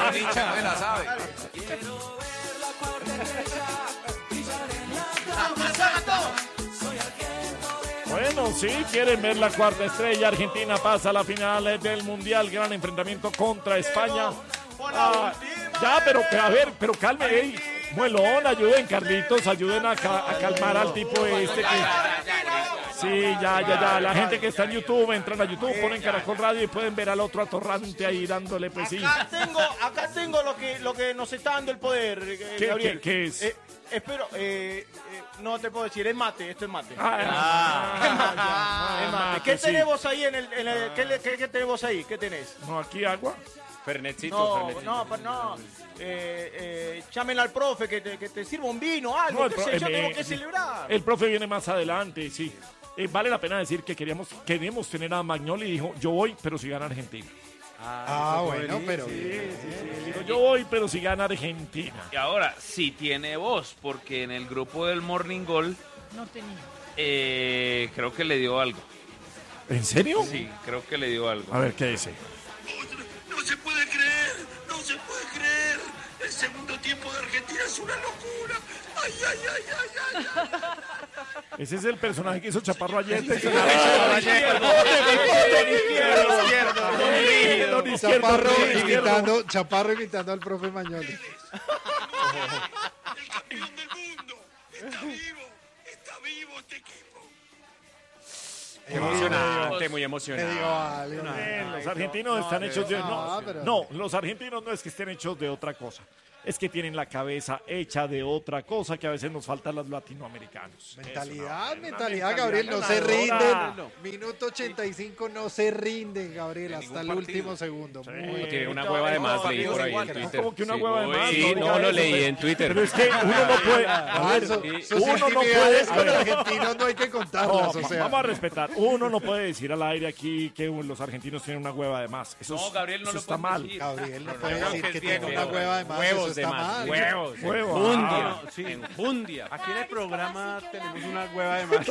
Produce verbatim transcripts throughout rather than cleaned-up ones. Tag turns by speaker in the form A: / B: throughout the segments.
A: un hincha, no me la sabe.
B: Bueno, sí, quieren ver la cuarta estrella. Argentina pasa a la final del Mundial. Gran enfrentamiento contra España. Ah, ya, pero a ver, pero calme, ey, Muelón, ayuden, Carlitos, ayuden a, ca a calmar al tipo este que... Sí, ya, ya, ya. La gente que está en YouTube, entran a YouTube, ponen Caracol Radio y pueden ver al otro atorrante ahí dándole, pues sí.
C: Acá tengo, acá tengo lo que, lo que nos está dando el poder, eh,
B: ¿Qué,
C: Gabriel.
B: qué, qué es?
C: Eh, espero, eh, eh, no te puedo decir, es mate, esto es mate.
B: Ah,
C: Ah, es mate,
B: ah,
C: es mate.
B: mate,
C: ¿Qué
B: sí.
C: tenemos ahí en el, en el- ¿qué, le- qué- qué tenemos ahí? ¿Qué tenés?
B: No, aquí agua.
D: Fernetcito,
C: No,
D: Fernetcito.
C: no, pero no. Eh, eh, llamen al profe que te, que te sirva un vino, algo,
B: No, el
C: qué
B: pro-
C: sé yo,
B: el-
C: tengo
B: eh,
C: que
B: sí.
C: celebrar.
B: El profe viene más adelante, sí. Eh, vale la pena decir que queríamos, queremos tener a Magnoli y dijo, yo voy, pero si gana Argentina.
E: Ah, bueno, pero...
B: Dijo, yo voy, pero si gana Argentina.
F: Y ahora, sí tiene voz, porque en el grupo del Morning Goal
G: No tenía.
F: eh, creo que le dio algo.
B: ¿En serio?
F: Sí, creo que le dio algo.
B: A ver, ¿qué dice?
H: No se puede creer, no se puede creer. El segundo tiempo de Argentina es una locura. Ay, ay, ay, ay, ay, ay.
B: Ese es el personaje que hizo Chaparro ayer.
E: Chaparro imitando, Chaparro imitando al profe Magnoli.
H: El campeón del mundo. Está vivo, está vivo este equipo.
D: Emocionante, muy
E: Le
D: emocionante.
E: digo algo.
B: Bien, los argentinos están hechos de... No,
E: no, pero-
B: no, los argentinos no es que estén hechos de otra cosa. Es que tienen la cabeza hecha de otra cosa que a veces nos falta a los latinoamericanos.
E: Mentalidad,
B: Eso, no,
E: mentalidad,
B: una
E: Gabriel, no se
B: ganadora.
E: rinden. Minuto ochenta y cinco, no se rinden, Gabriel,
A: En
E: hasta el
A: ningún
E: último
A: partido.
E: segundo.
B: Sí.
E: Muy
D: Tiene
E: bien.
D: una hueva de más,
C: no,
D: leí por ahí en
C: no,
D: Twitter.
B: Como que una
D: Sí.
B: hueva de más.
D: Sí,
B: no
D: no,
B: diga
D: lo
B: eso,
D: leí
B: pero-
D: en Twitter.
B: Pero es que uno no puede... A
E: Ah,
B: ver,
E: su-
D: sí.
E: sus
B: uno no
E: intimidades
B: puede-
E: con
B: a ver.
E: argentinos no hay que contarlas,
B: No,
E: o sea.
B: vamos a respetar. Uno no puede decir al aire aquí que los argentinos tienen una hueva de más. Eso,
F: No,
B: es-
F: Gabriel, no
B: eso
F: lo
B: está
F: puedes
B: mal.
F: decir.
E: Gabriel no
A: no,
E: puede
A: no,
E: decir
A: que
E: que
A: es
E: tiene
A: bien,
E: una
A: huevos,
E: hueva de más,
D: Huevos
E: eso
D: de
E: está
D: más,
E: mal.
D: huevos.
B: Huevo,
D: Enjundia,
B: ah.
I: sí.
D: enjundia.
I: Aquí en el
G: Ay, ¿cómo
I: programa
G: así que
I: tenemos
G: la-
I: una hueva de más.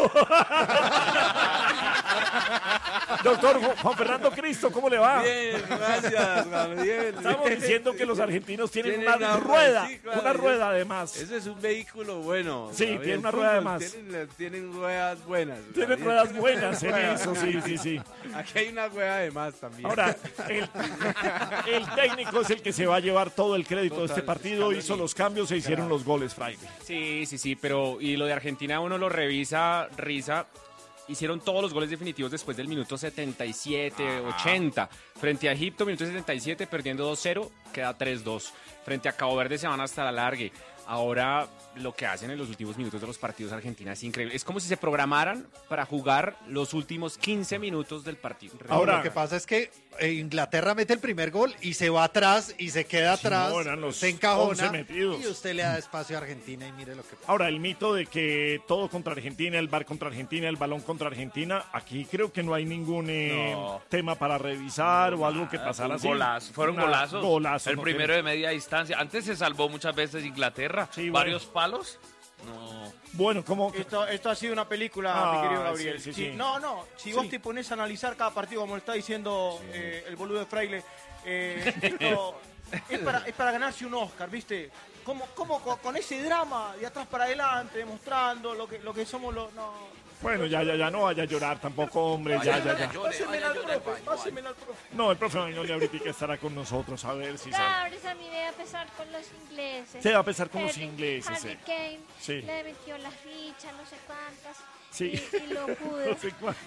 B: Doctor Ju- Juan Fernando Cristo, ¿cómo le va?
I: Bien, gracias, Gabriel.
B: Estamos diciendo que los argentinos tienen,
I: Tienen
B: una,
I: una
B: rueda,
I: rueda, sí, claro,
B: una
I: yo-
B: rueda de más.
I: Ese es un vehículo bueno.
B: Sí,
I: Gabriel.
B: tiene una rueda de
I: Fútbol,
B: más.
I: Tienen, tienen ruedas buenas.
B: Tienen
I: Gabriel.
B: ruedas buenas en eso, sí, sí, sí.
I: Aquí hay una hueva de más también.
B: Ahora, el, el técnico es el que se va a llevar todo el crédito de este
I: Total,
B: partido,
I: Scaloni.
B: hizo los cambios, se hicieron los goles, Friday.
D: Sí, sí, sí, pero y lo de Argentina uno lo revisa, risa. Hicieron todos los goles definitivos después del minuto setenta y siete, ochenta. Frente a Egipto, minuto setenta y siete, perdiendo dos cero, queda tres dos. Frente a Cabo Verde se van hasta la largue. Ahora, lo que hacen en los últimos minutos de los partidos Argentina es increíble. Es como si se programaran para jugar los últimos quince minutos del partido.
B: Ahora-
E: Lo que pasa es que eh, Inglaterra mete el primer gol y se va atrás y se queda
B: Sí,
E: atrás,
B: no, eran los
E: se encajona
B: once metidos.
E: y usted le da espacio a Argentina y mire lo que pasa.
B: Ahora, el mito de que todo contra Argentina, el bar contra Argentina, el balón contra Argentina, aquí creo que no hay ningún eh,
F: No.
B: tema para revisar o algo que pasara
F: Un
B: así.
F: golazo, fueron
B: Una-
F: golazos.
B: golazos,
F: el
B: no
F: primero
B: tiene-
F: de media distancia. Antes se salvó muchas veces Inglaterra.
B: Sí, bueno.
F: Varios palos. No.
B: Bueno, como que-
C: Esto, esto ha sido una película,
B: Ah,
C: mi querido Gabriel.
B: sí, sí,
C: Si-
B: sí.
C: No, no, si
B: Sí.
C: vos te pones a analizar cada partido, como lo está diciendo eh, el boludo de Fraile, eh, esto es, para, es para ganarse un Oscar, ¿viste? Como, como con, con ese drama de atrás para adelante, demostrando lo que, lo que somos los... No.
B: bueno, ya, ya, ya, no vaya a llorar tampoco, hombre, ya, ya, ya.
C: Pásenmela al profe, pásenmela al profe.
B: No, el profe Magnoli ahorita estará con nosotros, a ver si sale.
G: Claro, esa a mí debe pesar con los ingleses.
B: Se va a pesar con los
G: Harry-
B: ingleses,
G: Harry
B: eh.
G: Kane
B: Sí.
G: le metió la ficha, no sé cuántas.
B: Sí.
G: Y, y lo pude.
B: No sé cuánto.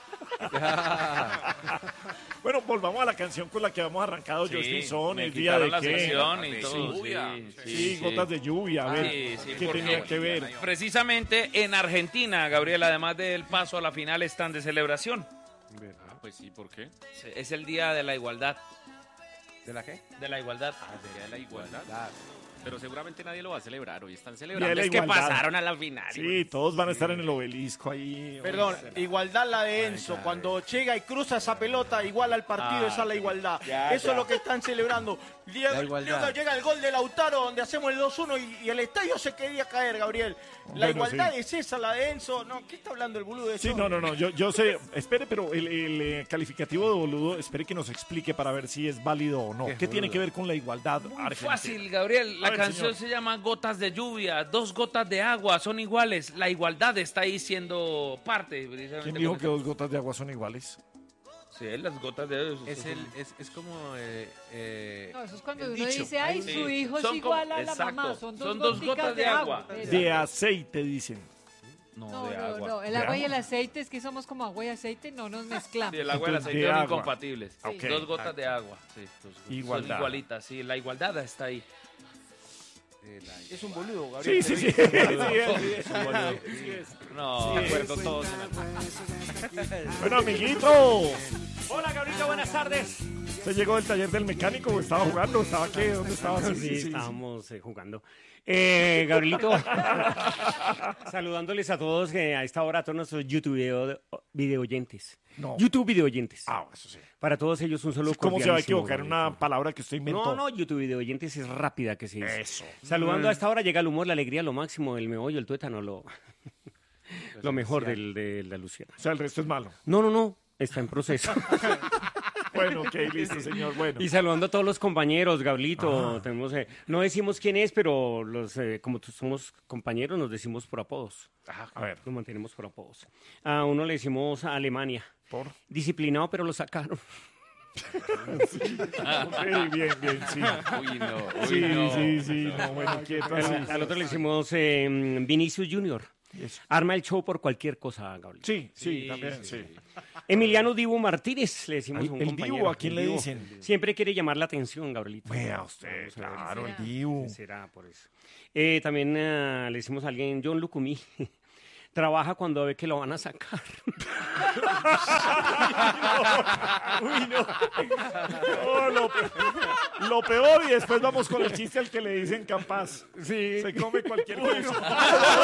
B: Bueno, volvamos a la canción con la que hemos arrancado. Yo estoy son,
F: me
B: el día de
F: quitaron la
B: qué.
F: sección y
A: Sí.
F: todo.
A: Lluvia.
F: Sí,
B: Sí,
F: sí, sí.
B: gotas de lluvia, a ver,
F: Sí, sí,
B: ¿qué
F: porque
B: tenía que ver?
F: Precisamente en Argentina, Gabriel, además del paso a la final, están de celebración.
D: Ah, pues sí, ¿por qué?
F: Es el día de la igualdad.
I: ¿De la qué?
F: De la igualdad.
D: Ah, sería la igualdad. Pero seguramente nadie lo va a celebrar. Hoy están
B: Bien,
D: celebrando.
B: la
D: Es que
B: igualdad.
D: pasaron a la final.
B: Sí, todos van a estar en el obelisco ahí.
C: Perdón, igualdad la de Enzo. Cuando llega y cruza esa pelota, igual al partido,
F: Ah,
C: esa es la igualdad.
F: ya,
C: Eso
F: ya.
C: es lo que están celebrando. Diego,
I: La igualdad.
C: Diego, llega el gol de Lautaro, donde hacemos el dos uno y, y el estadio se quería caer, Gabriel. La
B: Bueno,
C: igualdad
B: sí.
C: es esa, la de Enzo. No, ¿qué está hablando el boludo de eso?
B: Sí, no, no, no, yo, yo sé, espere, pero el, el, eh, calificativo de boludo, espere que nos explique para ver si es válido o no. ¿Qué, tiene que ver con la igualdad argentina?
F: Fácil, Gabriel. La
B: A ver,
F: canción
B: señor.
F: se llama Gotas de Lluvia. Dos gotas de agua son iguales. La igualdad está ahí siendo parte. precisamente
B: ¿Quién dijo
F: con
B: que dos gotas de agua son iguales?
F: Sí, las gotas de agua.
I: Es, el, es, es como... Eh, eh,
A: No, eso es cuando
I: el
A: uno
I: dicho.
A: dice, ay,
F: Sí.
A: su hijo es
F: Son
A: igual
F: como-
A: a la
F: exacto.
A: mamá. Son dos,
F: Son dos
A: goticas
F: gotas de agua.
A: Pero-
B: De aceite, dicen.
F: No,
A: No,
F: de
A: no,
F: agua.
A: no. El
B: ¿De
A: agua y
B: agua?
A: el aceite es que somos como agua y aceite, no nos mezclamos.
F: Sí, el agua y el
B: Entonces,
F: aceite
B: de
F: son
B: agua.
F: incompatibles.
B: Ok.
F: Dos gotas de agua. Sí, dos- son
B: Igualdad.
F: igualitas, sí. La igualdad está ahí.
C: Es un boludo, Gabriel.
B: Sí, sí, sí.
C: te
B: sí,
C: digo.
B: sí, sí, sí, sí es.
F: No,
B: Sí,
F: de acuerdo
B: es.
F: todos en el...
B: Bueno, amiguito,
J: Hola, Gabrielito, buenas tardes.
B: ¿se llegó del taller del mecánico o estaba jugando? ¿Estaba qué? ¿Dónde estaba?
J: Sí, estábamos eh, jugando. Eh, Gabrielito, saludándoles a todos que a esta hora, a todos nuestros YouTube video, video oyentes.
B: No.
J: YouTube video oyentes.
B: Ah, eso sí.
J: Para todos ellos un saludo
B: ¿Cómo se va a
J: cordialísimo,
B: equivocar en una
J: Gabrielito.
B: palabra que usted inventó?
J: No, no, YouTube video oyentes es rápida que se dice.
B: Eso.
J: Saludando a esta hora llega el humor, la alegría, lo máximo, el meollo, el tuétano, lo, lo mejor del, de la Luciana.
B: O sea, el resto es malo.
J: No, no, no, está en proceso.
B: Bueno, ok, listo, señor. Bueno.
J: Y saludando a todos los compañeros, Gablito, tenemos, eh, no decimos quién es, pero los, eh, como t- somos compañeros, nos decimos por apodos.
B: A ver,
J: Nos mantenemos por apodos. A uno le decimos a Alemania.
B: por.
J: Disciplinado, pero lo sacaron.
B: Ok, bien, bien, sí.
F: Uy, no. Uy,
B: Sí,
F: no.
B: sí, sí. No, bueno, quieto así.
J: Al, al otro le decimos eh, Vinicius Junior.
B: Eso.
J: Arma el show por cualquier cosa, Gablito.
B: Sí, sí, también, sí.
J: Emiliano Divo Martínez, le decimos
B: Ay,
J: a un
B: el
J: compañero.
B: Divo, ¿a quién
J: El
B: le
J: Divo.
B: dicen?
J: Siempre quiere llamar la atención, Gabrielito.
B: Vea usted,
J: Vamos a ver.
B: claro, el
A: será?
B: Dibu.
J: Será por eso. Eh, también eh, le decimos a alguien, John Lucumí. Trabaja cuando ve que lo van a sacar.
B: Uy, no. No, lo, peor, lo peor, y después vamos con el chiste al que le dicen capaz.
J: Sí.
B: Se come cualquier cosa.